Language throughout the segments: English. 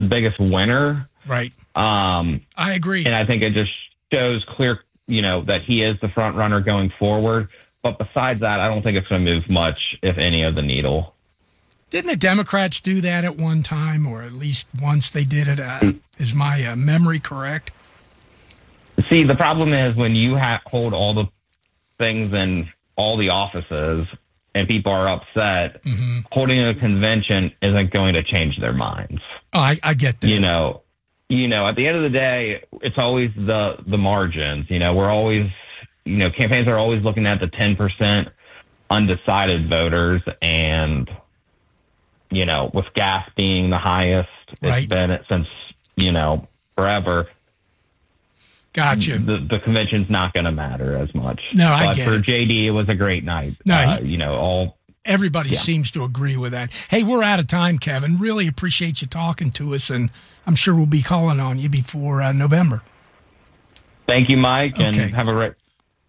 biggest winner. Right. I agree. And I think it just shows clear, that he is the front runner going forward. But besides that, I don't think it's going to move much, if any, of the needle. Didn't the Democrats do that at one time, or at least once they did it? Is my memory correct? See, the problem is when you hold all the things in all the offices and people are upset, holding a convention isn't going to change their minds. Oh, I get that. At the end of the day, it's always the margins. We're always, campaigns are always looking at the 10% undecided voters, and, with gas being the highest it's been since, forever. Gotcha. The convention's not going to matter as much. No, I get it. But for JD, it was a great night. Everybody seems to agree with that. Hey, we're out of time, Kevin. Really appreciate you talking to us, and I'm sure we'll be calling on you before November. Thank you, Mike, and have a great...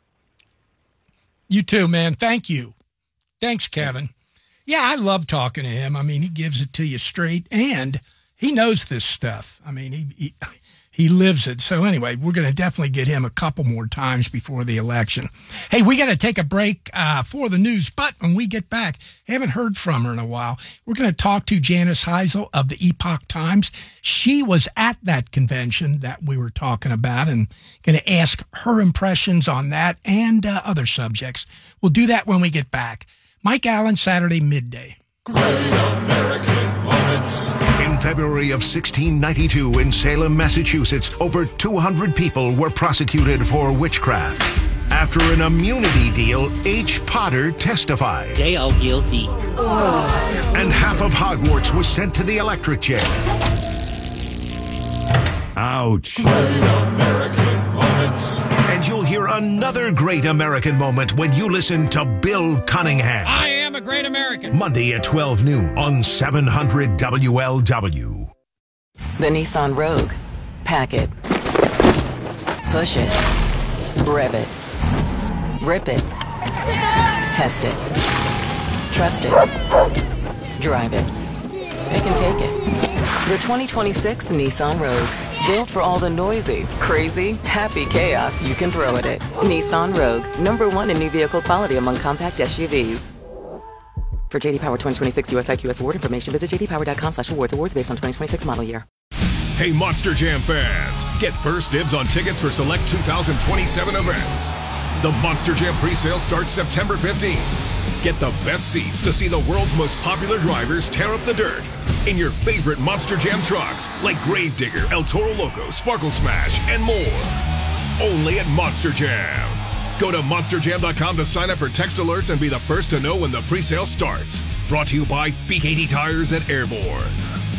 You too, man. Thank you. Thanks, Kevin. Yeah, I love talking to him. I mean, he gives it to you straight, and he knows this stuff. I mean, he lives it. So anyway, we're going to definitely get him a couple more times before the election. Hey, we got to take a break for the news, but when we get back, haven't heard from her in a while. We're going to talk to Janice Heisel of the Epoch Times. She was at that convention that we were talking about, and going to ask her impressions on that and other subjects. We'll do that when we get back. Mike Allen, Saturday midday. Great American Moments. In February of 1692 in Salem, Massachusetts, over 200 people were prosecuted for witchcraft. After an immunity deal, H. Potter testified. They all guilty. And half of Hogwarts was sent to the electric chair. Ouch. Great American Moments. And you'll hear another great American moment when you listen to Bill Cunningham. I am a great American. Monday at 12 noon on 700 WLW. The Nissan Rogue. Pack it. Push it. Rev it. Rip it. Test it. Trust it. Drive it. It can take it. The 2026 Nissan Rogue. Built for all the noisy, crazy, happy chaos you can throw at it. Nissan Rogue. #1 in new vehicle quality among compact SUVs. For JD Power 2026 US IQS award information, visit jdpower.com/awards. Awards based on 2026 model year. Hey, Monster Jam fans, get first dibs on tickets for select 2027 events. The Monster Jam presale starts September 15th. Get the best seats to see the world's most popular drivers tear up the dirt in your favorite Monster Jam trucks like Gravedigger, El Toro Loco, Sparkle Smash, and more. Only at Monster Jam. Go to monsterjam.com to sign up for text alerts and be the first to know when the presale starts. Brought to you by BKT Tires and Airborne.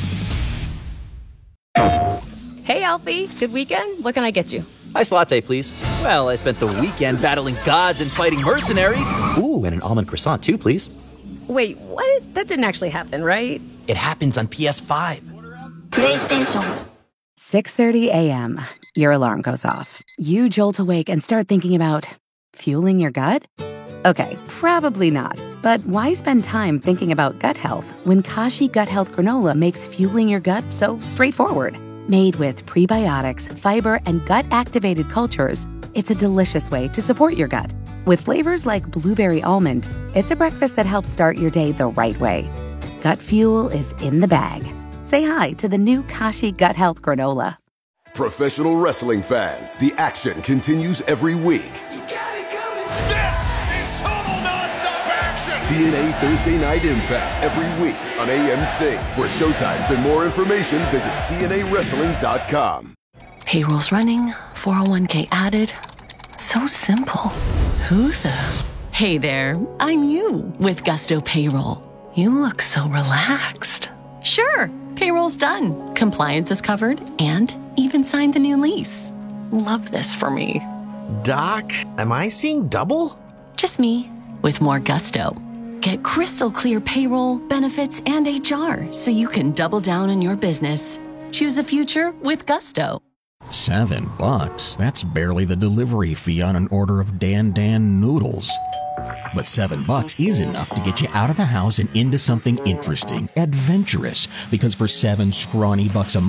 Hey, Alfie. Good weekend? What can I get you? Iced latte, please. Well, I spent the weekend battling gods and fighting mercenaries. Ooh, and an almond croissant, too, please. Wait, what? That didn't actually happen, right? It happens on PS5. PlayStation. 6:30 a.m. Your alarm goes off. You jolt awake and start thinking about fueling your gut? Okay, probably not. But why spend time thinking about gut health when Kashi Gut Health Granola makes fueling your gut so straightforward? Made with prebiotics, fiber, and gut-activated cultures, it's a delicious way to support your gut. With flavors like blueberry almond, it's a breakfast that helps start your day the right way. Gut fuel is in the bag. Say hi to the new Kashi Gut Health Granola. Professional wrestling fans, the action continues every week. This is total nonstop action! TNA Thursday Night Impact every week on AMC. For showtimes and more information, visit TNAWrestling.com. Payroll's running, 401k added. So simple. Who the? Hey there, I'm you with Gusto Payroll. You look so relaxed. Sure, payroll's done. Compliance is covered and even signed the new lease. Love this for me. Doc, am I seeing double? Just me with more gusto. Get crystal clear payroll, benefits, and HR so you can double down on your business. Choose a future with Gusto. $7? That's barely the delivery fee on an order of Dan noodles. But $7 is enough to get you out of the house and into something interesting, adventurous, because for $7 scrawny bucks a month,